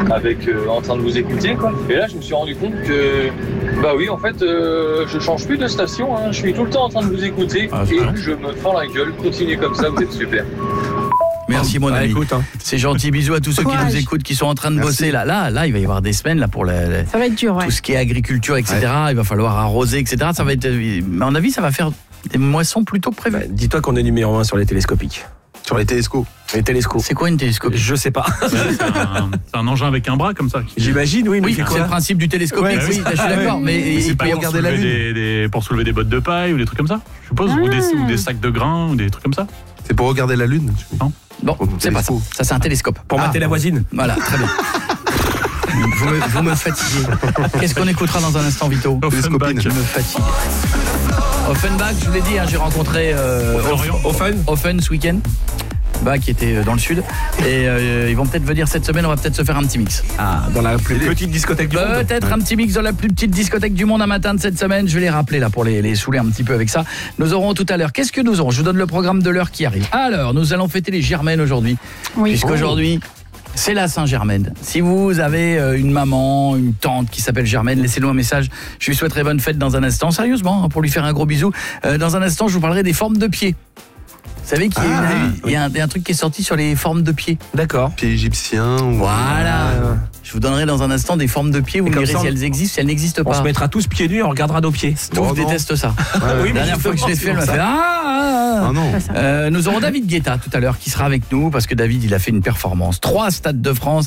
en train de vous écouter, quoi. Et là, je me suis rendu compte que, bah oui, en fait, je change plus de station, hein. Je suis tout le temps en train de vous écouter et je me fends la gueule. Continuez comme ça, vous êtes super. Merci mon ami. Écoute, hein. C'est gentil. Bisous à tous ceux qui nous écoutent, qui sont en train de bosser là. Là, il va y avoir des semaines là pour ça va être dur, tout ce qui est agriculture, etc. Il va falloir arroser, etc. Ça va être, à mon avis, ça va faire des moissons plutôt que prévu. Dis-toi qu'on est numéro 1 sur les télescopiques. Sur les télescopes. Les télescopes. C'est quoi une télescope? Je sais pas. C'est un engin avec un bras comme ça. J'imagine, oui. Mais c'est le principe du télescopique. Ouais, oui, je suis d'accord. Mais c'est il pas peut pour regarder la lune. pour soulever des bottes de paille ou des trucs comme ça, je suppose, ou des sacs de grains ou des trucs comme ça. C'est pour regarder la lune. Non. Bon, c'est pas ça. Ça, c'est un télescope. Pour mater la voisine. Voilà, très bien. Vous me fatiguez. Qu'est-ce qu'on écoutera dans un instant, Vito? Offenbach. Je me fatigue. Offenbach, je vous l'ai dit, j'ai rencontré Offen ce week-end. Qui était dans le sud. Et ils vont peut-être venir cette semaine, on va peut-être se faire un petit mix. Dans la plus petite discothèque du monde. Peut-être un petit mix dans la plus petite discothèque du monde un matin de cette semaine. Je vais les rappeler là pour les saouler un petit peu avec ça. Nous aurons tout à l'heure. Qu'est-ce que nous aurons? Je vous donne le programme de l'heure qui arrive. Alors, nous allons fêter les Germaines aujourd'hui. Oui. Puisqu'aujourd'hui, c'est la Saint-Germaine. Si vous avez une maman, une tante qui s'appelle Germaine, laissez-nous un message. Je lui souhaiterai bonne fête dans un instant. Sérieusement, pour lui faire un gros bisou. Dans un instant, je vous parlerai des formes de pieds. Vous savez qu'il y a un truc qui est sorti sur les formes de pieds. D'accord. Pieds égyptiens. Voilà. Je vous donnerai dans un instant des formes de pieds. Vous me direz si elles existent, si elles n'existent pas. On se mettra tous pieds nus et on regardera nos pieds. Je déteste ça. La dernière fois que je l'ai fait, elle m'a fait non. Nous aurons David Guetta tout à l'heure qui sera avec nous parce que David, il a fait une performance. 3 stades de France.